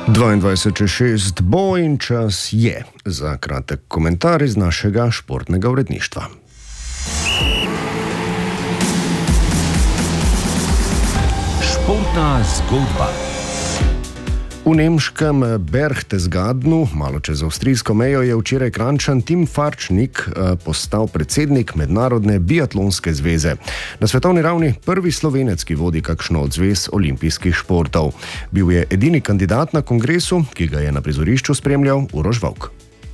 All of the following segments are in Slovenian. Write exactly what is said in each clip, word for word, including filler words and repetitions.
dvaindvajset čez šest bo in čas je za kratek komentar iz našega športnega uredništva. Športna zgodba. V nemškem Berchtesgadenu, malo čez avstrijsko mejo, je včeraj Kranjčan Tim Farčnik postal predsednik Mednarodne biatlonske zveze. Na svetovni ravni prvi Slovenec, ki vodi kakšno od zvez olimpijskih športov. Bil je edini kandidat na kongresu, ki ga je na prizorišču spremljal Uroš Vovk.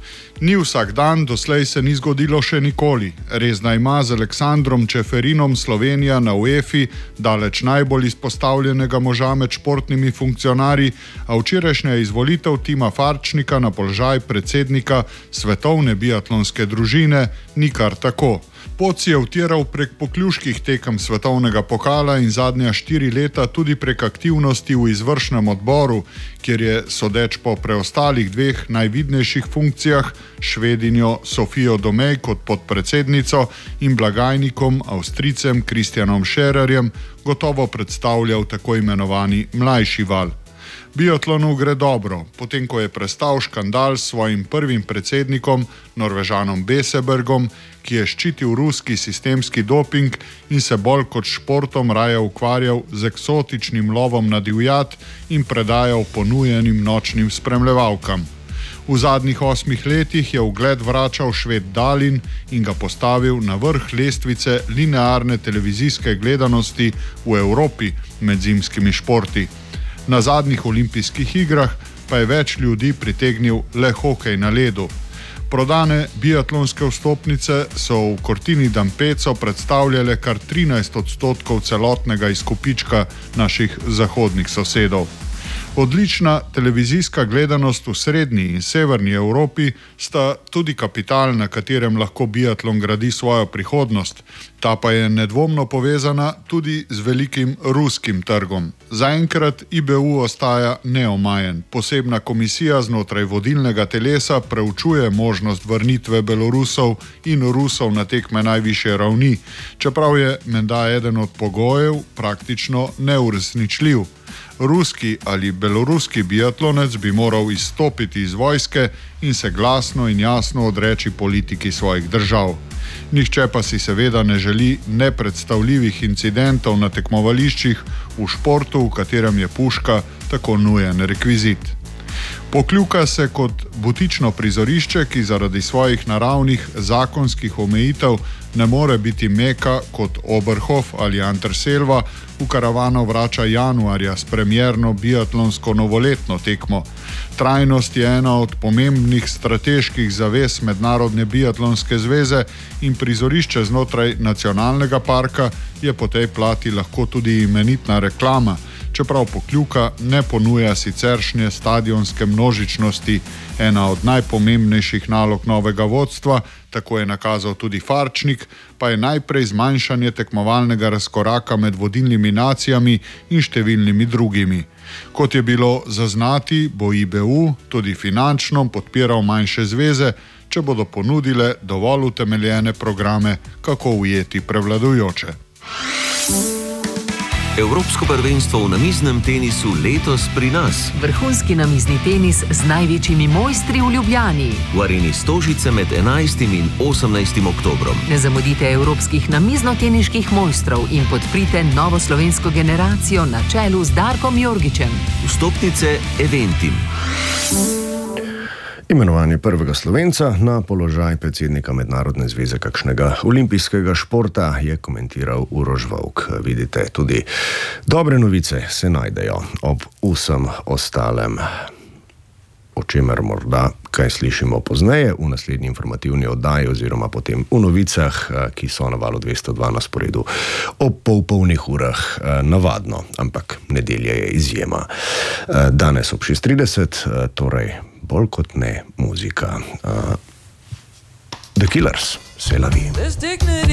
Ni vsak dan, doslej se ni zgodilo še nikoli. Resda ima z Aleksandrom Čeferinom Slovenija na UEFA daleč najbolj izpostavljenega moža med športnimi funkcionarji, a včerajšnja izvolitev Tima Farčnika na položaj predsednika Svetovne biatlonske družine ni kar tako. Pot si je utiral prek pokljuških tekem svetovnega pokala in zadnja štiri leta tudi prek aktivnosti v izvršnem odboru, kjer je, sodeč po preostalih dveh najvidnejših funkcijah, Švedinjo Sofijo Domej kot podpredsednico in blagajnikom Avstrijcem Kristjanom Šererjem, gotovo predstavljal tako imenovani mlajši val. Biatlonu gre dobro, potem ko je prestal škandal s svojim prvim predsednikom, Norvežanom Besebergom, ki je ščitil ruski sistemski doping in se bolj kot športom raje ukvarjal z eksotičnim lovom na divjad in predajal ponujenim nočnim spremljevalkam. V zadnjih osmih letih je ugled vračal Šved Dalin in ga postavil na vrh lestvice linearne televizijske gledanosti v Evropi med zimskimi športi. Na zadnjih olimpijskih igrah pa je več ljudi pritegnil le hokej na ledu. Prodane biatlonske vstopnice so v Cortini d'Ampezzo predstavljale kar trinajst odstotkov celotnega izkupička naših zahodnih sosedov. Odlična televizijska gledanost v srednji in severni Evropi sta tudi kapital, na katerem lahko biatlon gradi svojo prihodnost. Ta pa je nedvomno povezana tudi z velikim ruskim trgom. Zaenkrat I B U ostaja neomajen. Posebna komisija znotraj vodilnega telesa preučuje možnost vrnitve Belorusov in Rusov na tekme najvišje ravni, čeprav je menda eden od pogojev praktično neuresničljiv. Ruski ali beloruski biatlonec bi moral izstopiti iz vojske in se glasno in jasno odreči politiki svojih držav. Nihče pa si seveda ne želi nepredstavljivih incidentov na tekmovališčih v športu, v katerem je puška tako nujen rekvizit. Pokljuka se kot butično prizorišče, ki zaradi svojih naravnih zakonskih omejitev ne more biti meka kot Oberhof ali Anterselva, v karavano vrača januarja s premierno biatlonsko novoletno tekmo. Trajnost je ena od pomembnih strateških zavez Mednarodne biatlonske zveze in prizorišče znotraj nacionalnega parka je po tej plati lahko tudi imenitna reklama, čeprav Pokljuka ne ponuja siceršnje stadionske množičnosti, ena od najpomembnejših nalog novega vodstva, tako je nakazal tudi Farčnik, pa je najprej zmanjšanje tekmovalnega razkoraka med vodilnimi nacijami in številnimi drugimi. Kot je bilo zaznati, bo I B U tudi finančno podpiral manjše zveze, če bodo ponudile dovolj utemeljene programe, kako ujeti prevladujoče. Evropsko prvenstvo v namiznem tenisu letos pri nas. Vrhunski namizni tenis z največjimi mojstri v Ljubljani. V areni Stožice med enajstim in osemnajstim oktobrom. Ne zamudite evropskih namizno-teniških mojstrov in podprite novo slovensko generacijo na čelu z Darkom Jorgičem. Vstopnice Eventim. Imenovanje prvega Slovenca na položaj predsednika Mednarodne zveze kakšnega olimpijskega športa je komentiral Uroš Vovk. Vidite, tudi dobre novice se najdejo ob vsem ostalem, o čemer morda kaj slišimo pozneje v naslednji informativni oddaji oziroma potem v novicah, ki so na Valu dvesto dva na sporedu ob pol polnih urah navadno, ampak nedelja je izjema. Danes ob šest trideset, torej bolj kot ne muzika. Uh, The Killers, c'est la vie.